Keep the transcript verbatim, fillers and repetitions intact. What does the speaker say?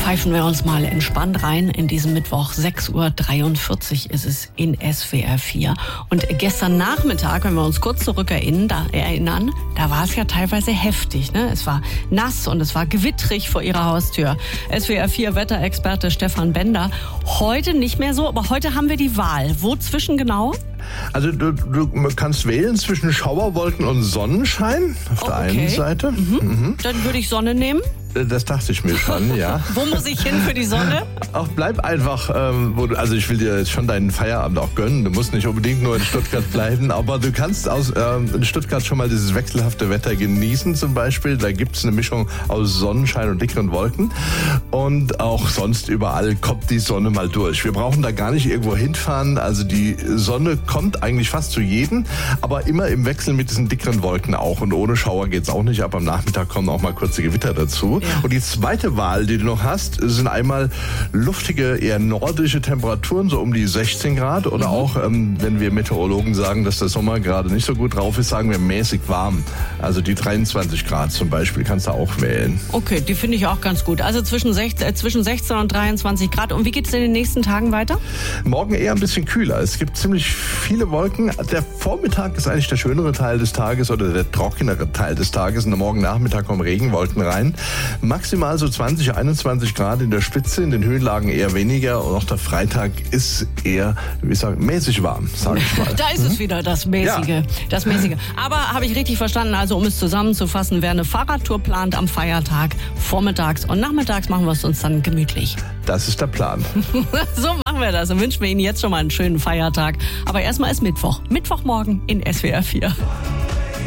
Pfeifen wir uns mal entspannt rein in diesem Mittwoch. sechs Uhr dreiundvierzig ist es in S W R vier. Und gestern Nachmittag, wenn wir uns kurz zurückerinnern, da, erinnern, da war es ja teilweise heftig. Ne? Es war nass und es war gewittrig vor ihrer Haustür. S W R vier Wetterexperte Stefan Bender. Heute nicht mehr so, aber heute haben wir die Wahl. Wozwischen genau? Also du, du kannst wählen zwischen Schauerwolken und Sonnenschein auf der Okay. einen Seite. Mhm. Mhm. Dann würde ich Sonne nehmen. Das dachte ich mir schon, ja. Wo muss ich hin für die Sonne? Auch bleib einfach, ähm, wo du, also ich will dir jetzt schon deinen Feierabend auch gönnen. Du musst nicht unbedingt nur in Stuttgart bleiben, aber du kannst aus ähm, in Stuttgart schon mal dieses wechselhafte Wetter genießen zum Beispiel. Da gibt's eine Mischung aus Sonnenschein und dickeren Wolken. Und auch sonst überall kommt die Sonne mal durch. Wir brauchen da gar nicht irgendwo hinfahren. Also die Sonne kommt eigentlich fast zu jedem, aber immer im Wechsel mit diesen dickeren Wolken auch. Und ohne Schauer geht's auch nicht. Aber am Nachmittag kommen auch mal kurze Gewitter dazu. Ja. Und die zweite Wahl, die du noch hast, sind einmal luftige, eher nordische Temperaturen, so um die sechzehn Grad. Oder mhm. auch, ähm, wenn wir Meteorologen sagen, dass der Sommer gerade nicht so gut drauf ist, sagen wir mäßig warm. Also die dreiundzwanzig Grad zum Beispiel kannst du auch wählen. Okay, die finde ich auch ganz gut. Also zwischen sechzehn, äh, zwischen sechzehn und dreiundzwanzig Grad. Und wie geht es in den nächsten Tagen weiter? Morgen eher ein bisschen kühler. Es gibt ziemlich viele Wolken. Der Vormittag ist eigentlich der schönere Teil des Tages oder der trockenere Teil des Tages. Und am Morgen Nachmittag kommen Regenwolken rein. Maximal so zwanzig, einundzwanzig Grad in der Spitze, in den Höhenlagen eher weniger. Und auch der Freitag ist eher, wie ich sage, mäßig warm, sage ich mal. Da ist es wieder, das Mäßige. Ja. Das Mäßige. Aber habe ich richtig verstanden, also um es zusammenzufassen, wer eine Fahrradtour plant am Feiertag, vormittags und nachmittags machen wir es uns dann gemütlich. Das ist der Plan. So machen wir das und wünschen wir Ihnen jetzt schon mal einen schönen Feiertag. Aber erstmal ist Mittwoch. Mittwochmorgen in S W R vier.